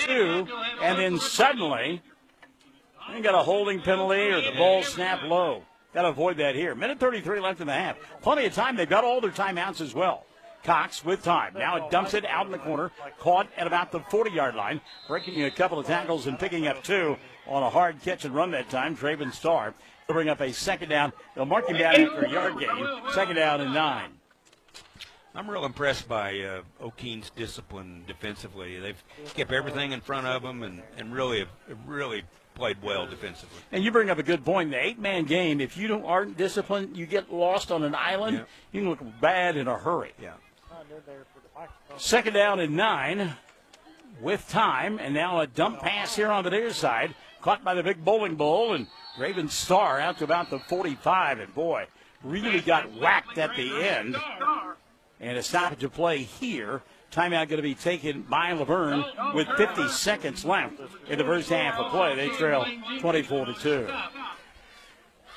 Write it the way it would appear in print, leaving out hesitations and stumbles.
2, and then suddenly they got a holding penalty or the ball snapped low. Got to avoid that here. Minute 33 left in the half. Plenty of time. They've got all their timeouts as well. Cox with time. Now it dumps it out in the corner. Caught at about the 40-yard line. Breaking a couple of tackles and picking up 2 on a hard catch and run that time. Traven Starr will bring up a second down. They'll mark him down after a yard gain. Second down and 9. I'm real impressed by O'Keefe's discipline defensively. They've kept everything in front of them and really played well defensively. And you bring up a good point. The 8-man game, if you aren't disciplined, you get lost on an island, you can look bad in a hurry. Yeah. Second down and 9 with time, and now a dump pass here on the near side, caught by the big bowling bull, and Traven Starr out to about the 45, and boy, really got whacked at the end. And a stoppage of play here. Timeout going to be taken by Laverne with 50 seconds left in the first half of play. They trail 24-2.